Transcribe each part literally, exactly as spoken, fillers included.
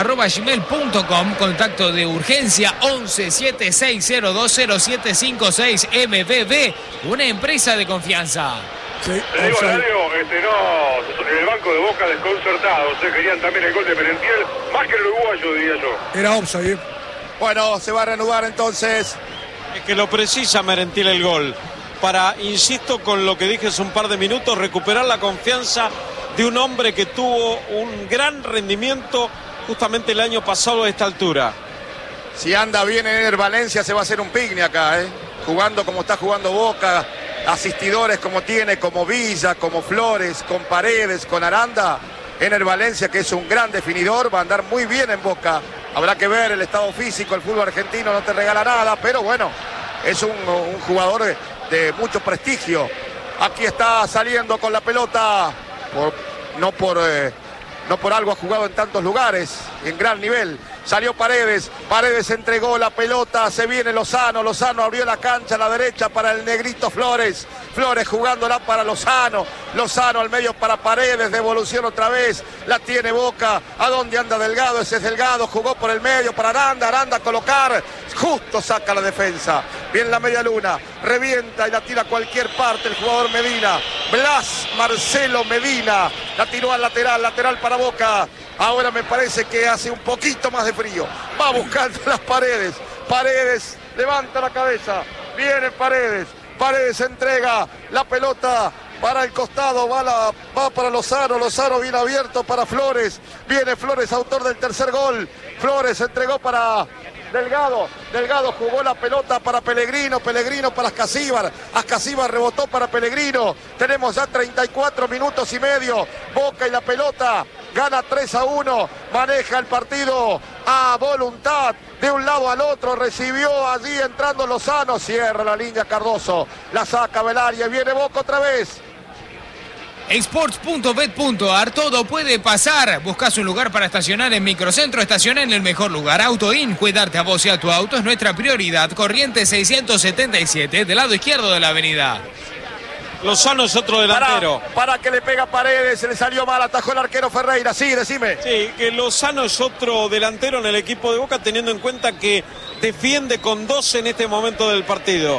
arroba gmail punto com, contacto de urgencia once siete seis cero dos cero siete cinco seis M B B, una empresa de confianza. Sí, Te digo, Radio, este, no, en el banco de Boca desconcertados, se querían también el gol de Merentiel, más que el uruguayo, diría yo. Era offside. Bueno, se va a reanudar entonces. Es que lo precisa Merentiel el gol, para, insisto, con lo que dije hace un par de minutos, recuperar la confianza de un hombre que tuvo un gran rendimiento justamente el año pasado a esta altura. Si anda bien en el Valencia se va a hacer un picnic acá, ¿eh? Jugando como está jugando Boca, asistidores como tiene, como Villa, como Flores, con Paredes, con Aranda. En el Valencia, que es un gran definidor, va a andar muy bien en Boca. Habrá que ver el estado físico, el fútbol argentino no te regala nada, pero bueno, es un, un jugador de, de mucho prestigio. Aquí está saliendo con la pelota, por, no por... Eh, No por algo ha jugado en tantos lugares, en gran nivel. Salió Paredes, Paredes entregó la pelota, se viene Lozano, Lozano abrió la cancha a la derecha para el negrito Flores. Flores jugándola para Lozano, Lozano al medio para Paredes, devolución otra vez, la tiene Boca. ¿A dónde anda Delgado? Ese es Delgado, jugó por el medio para Aranda, Aranda a colocar, justo saca la defensa. Bien la media luna, revienta y la tira a cualquier parte el jugador Medina. Blas Marcelo Medina, la tiró al lateral, lateral para Boca. Ahora me parece que hace un poquito más de frío. Va buscando las Paredes. Paredes levanta la cabeza. Viene Paredes. Paredes entrega la pelota para el costado. Va, la, va para Lozano. Lozano viene abierto para Flores. Viene Flores, autor del tercer gol. Flores entregó para Delgado. Delgado jugó la pelota para Pellegrino. Pellegrino para Ascasíbar. Ascasíbar rebotó para Pellegrino. Tenemos ya treinta y cuatro minutos y medio. Boca y la pelota. Gana tres a uno, maneja el partido a voluntad, de un lado al otro, recibió allí entrando Lozano, cierra la línea Cardoso, la saca Belaria, viene Boca otra vez. Sports punto bet punto ar, todo puede pasar. Buscas un lugar para estacionar en Microcentro, estaciona en el mejor lugar. AutoIn, cuidarte a vos y a tu auto es nuestra prioridad. Corrientes seiscientos setenta y siete, del lado izquierdo de la avenida. Lozano es otro delantero. Para, para que le pega Paredes, se le salió mal, atajó el arquero Ferreira. Sí, decime. Sí, que Lozano es otro delantero en el equipo de Boca, teniendo en cuenta que defiende con doce en este momento del partido.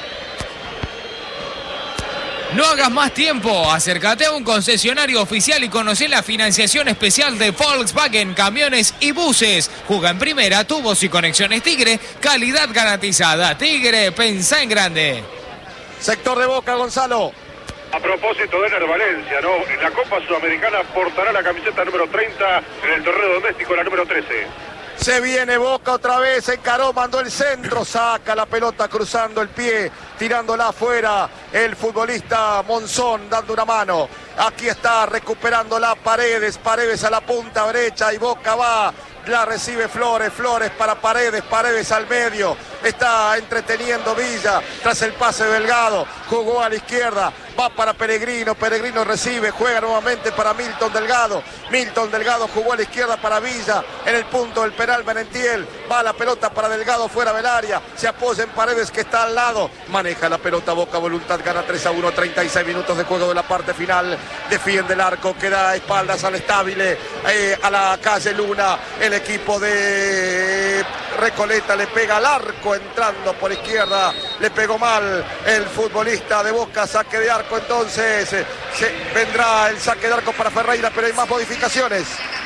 No hagas más tiempo, acércate a un concesionario oficial y conoce la financiación especial de Volkswagen, camiones y buses. Juega en primera, tubos y conexiones Tigre, calidad garantizada. Tigre, pensá en grande. Sector de Boca, Gonzalo. A propósito de Ener Valencia, ¿no? En la Copa Sudamericana portará la camiseta número treinta, en el torneo doméstico la número trece. Se viene Boca otra vez, encaró, mandó el centro, saca la pelota cruzando el pie, tirándola afuera el futbolista Monzón, dando una mano. Aquí está recuperándola Paredes, Paredes a la punta derecha y Boca va. La recibe Flores, Flores para Paredes, Paredes al medio, está entreteniendo Villa, tras el pase Delgado, jugó a la izquierda, va para Pellegrino, Pellegrino recibe, juega nuevamente para Milton Delgado, Milton Delgado jugó a la izquierda para Villa, en el punto del penal Merentiel, va la pelota para Delgado fuera del área, se apoya en Paredes que está al lado, maneja la pelota Boca voluntad, gana tres a uno, treinta y seis minutos de juego de la parte final, defiende el arco, queda a espaldas al estable, eh, a la calle Luna, el equipo de Recoleta le pega al arco entrando por izquierda, le pegó mal el futbolista de Boca, saque de arco entonces, se, vendrá el saque de arco para Ferreira, pero hay más modificaciones.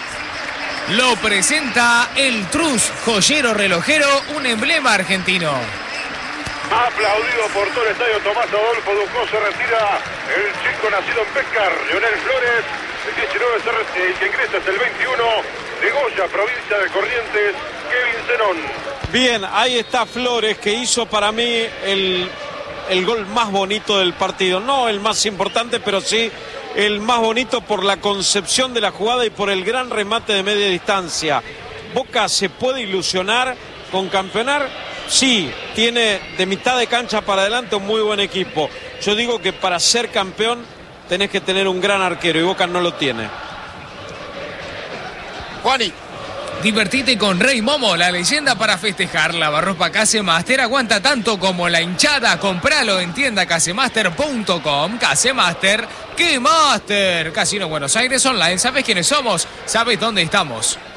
Lo presenta el Trus, joyero relojero, un emblema argentino. Aplaudido por todo el estadio Tomás Adolfo Ducó, se retira el chico nacido en Pescar, Leonel Flores, el diecinueve se retira, el que ingresa es el veintiuno, de Goya, provincia de Corrientes, Kevin Zenón. Bien, ahí está Flores, que hizo para mí el, el gol más bonito del partido. No el más importante, pero sí el más bonito por la concepción de la jugada y por el gran remate de media distancia. Boca se puede ilusionar con campeonar. Sí, tiene de mitad de cancha para adelante un muy buen equipo. Yo digo que para ser campeón tenés que tener un gran arquero y Boca no lo tiene. Juani. Divertite con Rey Momo, la leyenda para festejar. Lavarropa Casemaster aguanta tanto como la hinchada. Compralo en tienda casemaster punto com. Casemaster, ¡qué master! Casino Buenos Aires Online. ¿Sabes quiénes somos? ¿Sabes dónde estamos?